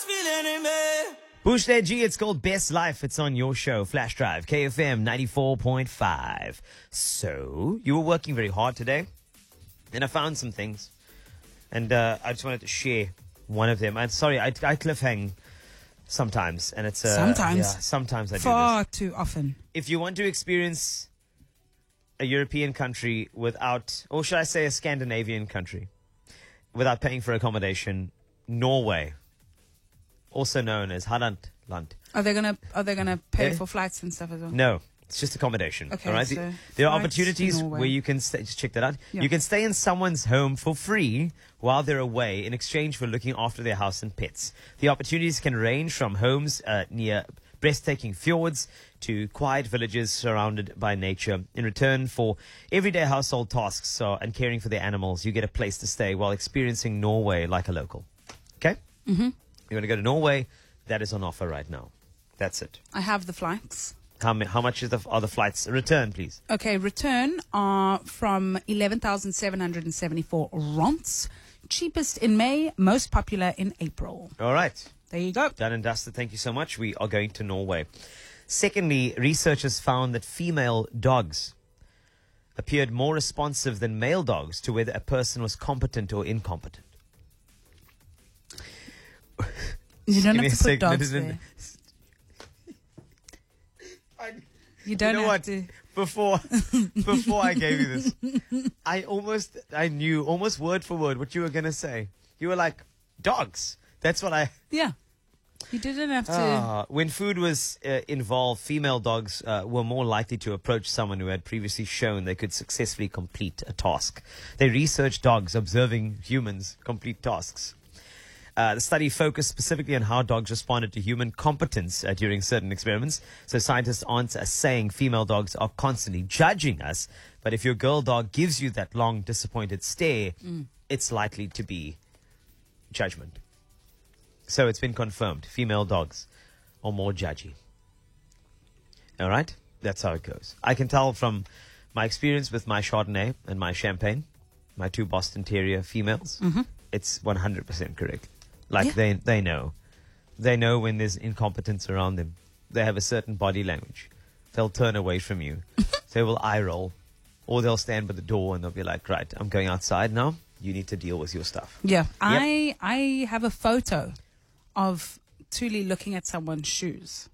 Bushlet G, it's called Best Life. It's on your show, Flash Drive, KFM 94.5. So, you were working very hard today, and I found some things, and I just wanted to share one of them. I'm sorry, I cliffhang sometimes, and it's... Sometimes? Yeah, sometimes I do Far this. too often. If you want to experience a European country without, or should I say a Scandinavian country, without paying for accommodation, Norway, also known as Harlandland. Are they gonna pay for flights and stuff as well? No, it's just accommodation. Okay, all right? so there are flights opportunities to Norway. where you can stay. Just check that out. Yeah. You can stay in someone's home for free while they're away in exchange for looking after their house and pets. The opportunities can range from homes near breathtaking fjords to quiet villages surrounded by nature. In return for everyday household tasks and caring for their animals, you get a place to stay while experiencing Norway like a local. Okay? Mm-hmm. You want to go to Norway? That is on offer right now. That's it. I have the flights. How much are the flights? Return, please. Okay, return are from 11,774 ronds. Cheapest in May, most popular in April. All right. There you go. Done and dusted. Thank you so much. We are going to Norway. Secondly, researchers found that female dogs appeared more responsive than male dogs to whether a person was competent or incompetent. You don't Give me have a to put sec. dogs No, no, there. I- You don't you know have what? to. Before I gave you this, I knew almost word for word what you were going to say. You were like, dogs. That's what I... Yeah. You didn't have to. When food was involved, female dogs were more likely to approach someone who had previously shown they could successfully complete a task. They researched dogs observing humans complete tasks. The study focused specifically on how dogs responded to human competence during certain experiments. So scientists aren't saying female dogs are constantly judging us, but if your girl dog gives you that long, disappointed stare, it's likely to be judgment. So it's been confirmed. Female dogs are more judgy. All right? That's how it goes. I can tell from my experience with my Chardonnay and my Champagne, my two Boston Terrier females, it's 100% correct. Like they know. They know when there's incompetence around them. They have a certain body language. They'll turn away from you. They will eye roll. Or they'll stand by the door and they'll be like, right, I'm going outside now. You need to deal with your stuff. Yeah. I have a photo of Thuli looking at someone's shoes.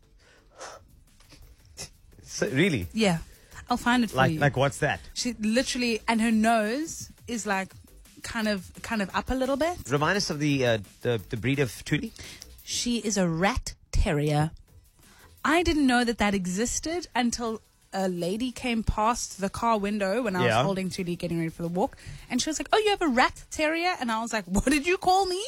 So, really? Yeah. I'll find it for you. Like what's that? She literally, and her nose is like kind of up a little bit. Remind us of the breed of Thuli. She is a rat terrier. I didn't know that existed until a lady came past the car window when I was holding Thuli getting ready for the walk. And she was like, oh, you have a rat terrier? And I was like, what did you call me?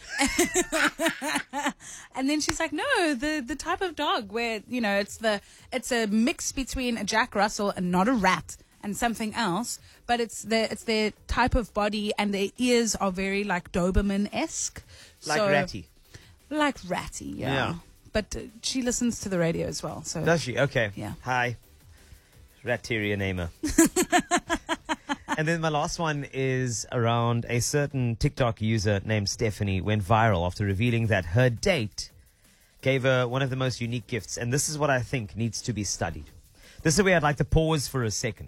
And then she's like, no, the type of dog where, you know, it's a mix between a Jack Russell and not a rat and something else, but it's their type of body, and their ears are very like Doberman-esque. Like ratty. Like ratty, yeah. But she listens to the radio as well. So Does she? Okay. Yeah. Hi. Rat terrier namer. And then my last one is around a certain TikTok user named Stephanie went viral after revealing that her date gave her one of the most unique gifts. And this is what I think needs to be studied. This is where I'd like to pause for a second.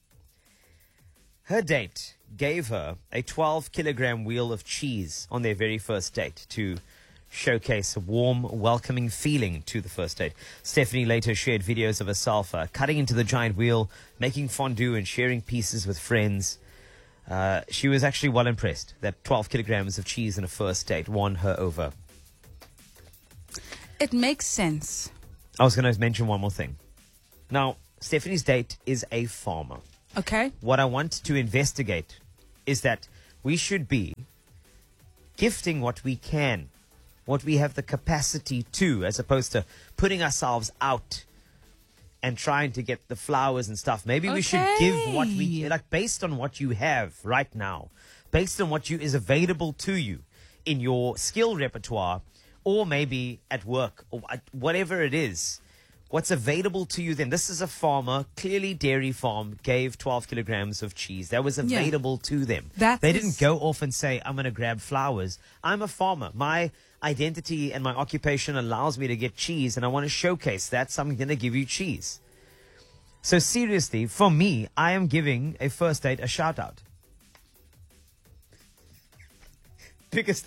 Her date gave her a 12-kilogram wheel of cheese on their very first date to showcase a warm, welcoming feeling to the first date. Stephanie later shared videos of herself cutting into the giant wheel, making fondue and sharing pieces with friends. She was actually well impressed that 12 kilograms of cheese on a first date won her over. it makes sense. I was going to mention one more thing. Now, Stephanie's date is a farmer. Okay. What I want to investigate is that we should be gifting what we can, what we have the capacity to, as opposed to putting ourselves out and trying to get the flowers and stuff. Maybe we should give what we, like, based on what you have right now, based on what is available to you in your skill repertoire, or maybe at work, or whatever it is. What's available to you then? This is a farmer, clearly dairy farm, gave 12 kilograms of cheese. That was available to them. They didn't go off and say, I'm going to grab flowers. I'm a farmer. identity and my occupation allows me to get cheese and I want to showcase that, so I'm going to give you cheese. So seriously, for me, I am giving a first date a shout out. Because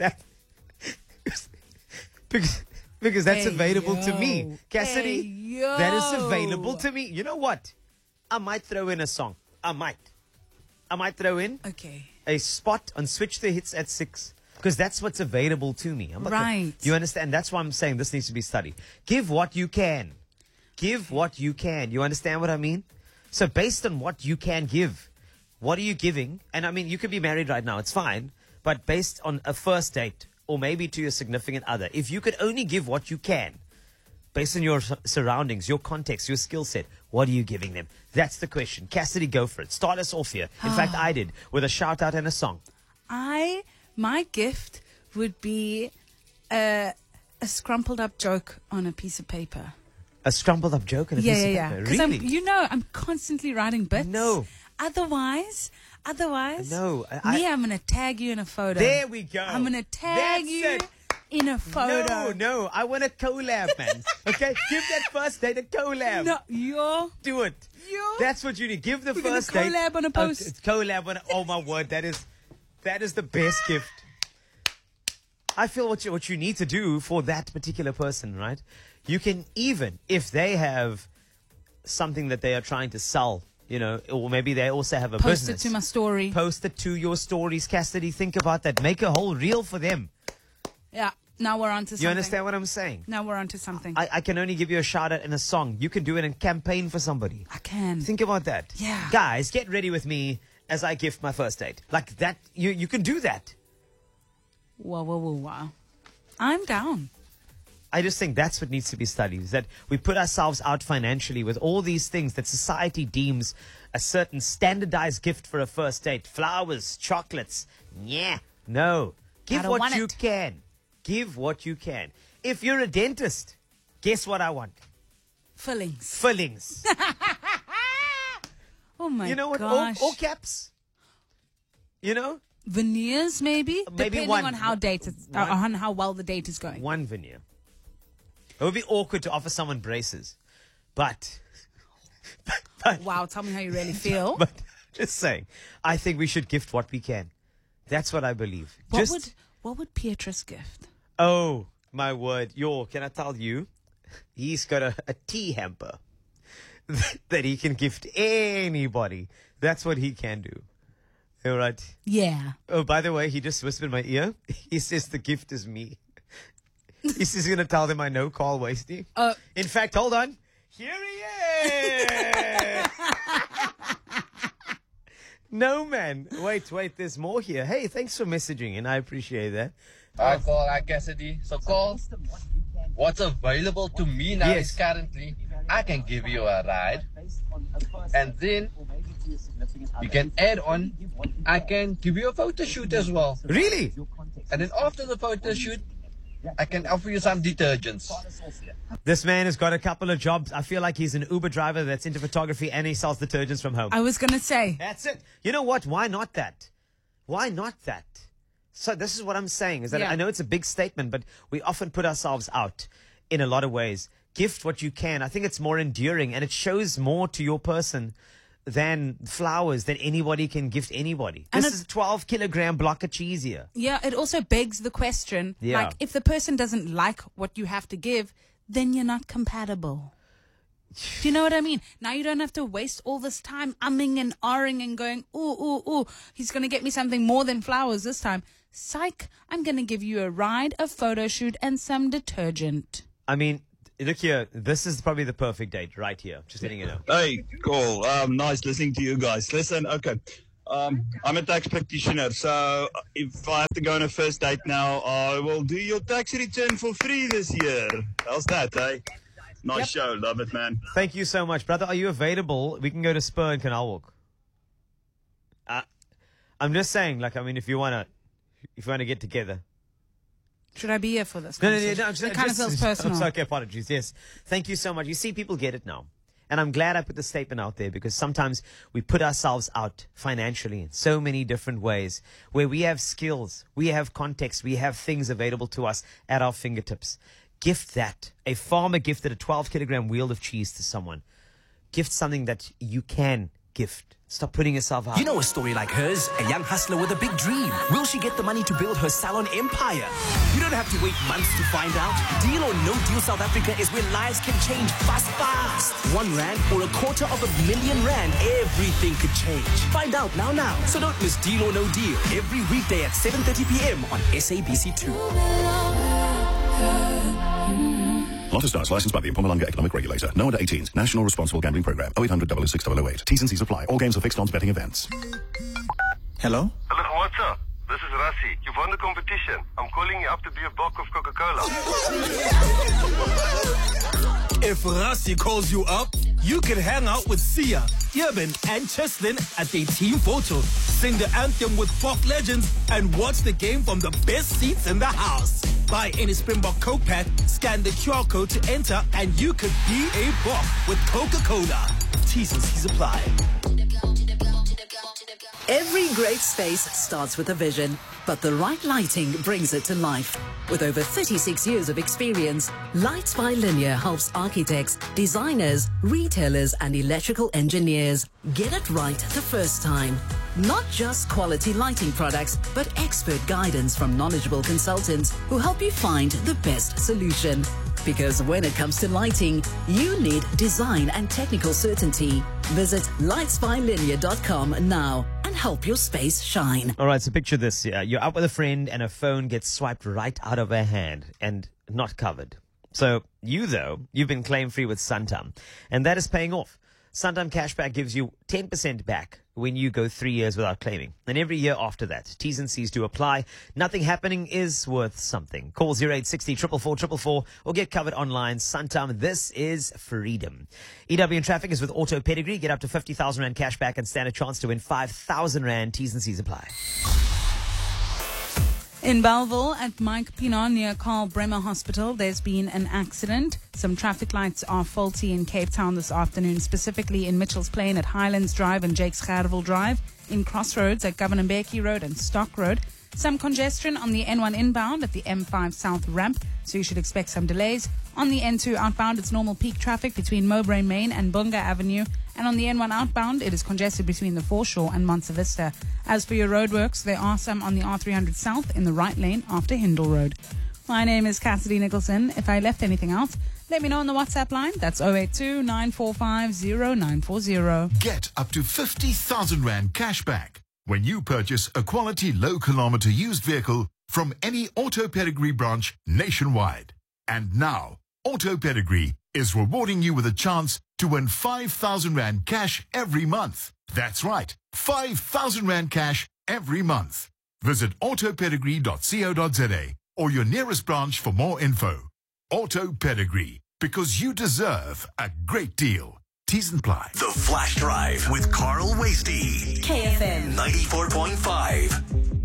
that's available to me. Cassidy, that is available to me. You know what? I might throw in a song. I might throw in a spot on Switch the Hits at 6. Because that's what's available to me. Right. You understand? That's why I'm saying this needs to be studied. Give what you can. Give what you can. You understand what I mean? So based on what you can give, what are you giving? And I mean, you could be married right now. It's fine. But based on a first date or maybe to your significant other, if you could only give what you can, based on your surroundings, your context, your skill set, what are you giving them? That's the question. Cassidy, go for it. Start us off here. In fact, I did with a shout out and a song. My gift would be a scrumpled up joke on a piece of paper. A scrambled up joke and a piece of paper? Really? I'm constantly writing bits. No. Otherwise, no. I'm going to tag you in a photo. There we go. I'm going to tag you in a photo. No. I want a collab, man. Okay? Give that first date a collab. No, do it. That's what you need. Give the first date. Collab on a post. Collab on oh my word, that is the best gift. I feel what you need to do for that particular person, right? You can, even if they have something that they are trying to sell, you know, or maybe they also have a business. Post it to my story. Post it to your stories, Cassidy. Think about that. Make a whole reel for them. Yeah. Now we're on to something. You understand what I'm saying? Now we're on to something. I can only give you a shout out in a song. You can do it in campaign for somebody. I can. Think about that. Yeah. Guys, get ready with me as I gift my first date. Like that, you can do that. Wow. I'm down. I just think that's what needs to be studied, is that we put ourselves out financially with all these things that society deems a certain standardized gift for a first date. Flowers, chocolates. Yeah. No. Give what you can. Give what you can. If you're a dentist, guess what I want? Fillings. Oh my gosh. You know what? All caps. You know? Veneers, maybe? Depending one. on how on how well the date is going. One veneer. It would be awkward to offer someone braces. But wow, tell me how you really feel. But just saying, I think we should gift what we can. That's what I believe. What would Pietrus gift? Oh, my word. Can I tell you? He's got a tea hamper that he can gift anybody. That's what he can do. All right. Yeah. Oh, by the way, he just whispered in my ear. He says the gift is me. He says he's going to tell them I know Carl Wasty. In fact, hold on. Here he is. No, man. Wait. There's more here. Hey, thanks for messaging, and I appreciate that. Hi, Carl. Hi, Cassidy. So, Carl, what's available to me now is currently I can give you a ride, and then you can add on, I can give you a photo shoot as well. Really? And then after the photo shoot, I can offer you some detergents. This man has got a couple of jobs. I feel like he's an Uber driver that's into photography and he sells detergents from home. I was going to say. That's it. You know what? Why not that? Why not that? So this is what I'm saying, is that I know it's a big statement, but we often put ourselves out in a lot of ways. Gift what you can. I think it's more enduring and it shows more to your person than flowers that anybody can gift anybody. This is a 12-kilogram block of cheese here. Yeah, it also begs the question, like, if the person doesn't like what you have to give, then you're not compatible. Do you know what I mean? Now you don't have to waste all this time umming and ahhing and going, ooh, he's going to get me something more than flowers this time. Psych, I'm going to give you a ride, a photo shoot, and some detergent. I mean, look here, this is probably the perfect date right here. Just letting you know. Hey, cool. Nice listening to you guys. Listen, okay. I'm a tax practitioner, so if I have to go on a first date now, I will do your tax return for free this year. How's that, eh? Nice show. Love it, man. Thank you so much, brother. Are you available? We can go to Spur and Canal Walk. I'm just saying, like, I mean, if you want to get together. Should I be here for this? No. It kind of feels personal. I'm sorry, apologies. Yes. Thank you so much. You see, people get it now. And I'm glad I put the statement out there because sometimes we put ourselves out financially in so many different ways where we have skills, we have context, we have things available to us at our fingertips. Gift that. A farmer gifted a 12-kilogram wheel of cheese to someone. Gift something that you can gift. Stop putting yourself out. You know a story like hers, a young hustler with a big dream. Will she get the money to build her salon empire? You don't have to wait months to find out. Deal or No Deal South Africa is where lives can change fast. R1 or R250,000, everything could change. Find out now. So don't miss Deal or No Deal every weekday at 7:30 p.m. on SABC2. Lotto Stars, licensed by the Mpumalanga Economic Regulator. No under 18s. National Responsible Gambling Program. 0800 006 T's and C's apply. All games are fixed odds betting events. Hello? Hello, what's up? This is Rassi. You've won the competition. I'm calling you up to be a block of Coca-Cola. If Rassi calls you up, you can hang out with Sia, Urban, and Cheslin at their team photo. Sing the anthem with pop legends and watch the game from the best seats in the house. Buy any Springbok Coke pack, scan the QR code to enter, and you could be a Bok with Coca-Cola. T's and C's apply. Every great space starts with a vision, but the right lighting brings it to life. With over 36 years of experience, Lights by Linear helps architects, designers, retailers, and electrical engineers get it right the first time. Not just quality lighting products, but expert guidance from knowledgeable consultants who help you find the best solution. Because when it comes to lighting, you need design and technical certainty. Visit lightsbylinear.com now and help your space shine. All right, so picture this. You're out with a friend and a phone gets swiped right out of her hand and not covered. So you've been claim-free with Santam, and that is paying off. Santam Cashback gives you 10% back when you go 3 years without claiming. And every year after that, T's and C's do apply. Nothing happening is worth something. Call 0860 444 444 or get covered online. Santam, this is freedom. EW in traffic is with Auto Pedigree. Get up to 50,000 Rand cash back and stand a chance to win 5,000 Rand. T's and C's apply. In Bellville, at Mike Pinon near Carl Bremer Hospital, there's been an accident. Some traffic lights are faulty in Cape Town this afternoon, specifically in Mitchell's Plain at Highlands Drive and Jakes Gerwel Drive, in Crossroads at Governor Mbeki Road and Stock Road. Some congestion on the N1 inbound at the M5 South ramp, so you should expect some delays. On the N2 outbound, it's normal peak traffic between Mowbray Main and Bunga Avenue. And on the N1 outbound, it is congested between the Foreshore and Monte Vista. As for your roadworks, there are some on the R300 South in the right lane after Hindle Road. My name is Cassidy Nicholson. If I left anything out, let me know on the WhatsApp line. That's 082-945-0940. Get up to 50,000 Rand cash back when you purchase a quality low-kilometer used vehicle from any Auto Pedigree branch nationwide. And now, Auto Pedigree is rewarding you with a chance to win 5,000 Rand cash every month. That's right, 5,000 Rand cash every month. Visit autopedigree.co.za or your nearest branch for more info. Auto Pedigree, because you deserve a great deal. T's and apply. The Flash Drive with Carl Wasty. KFM 94.5.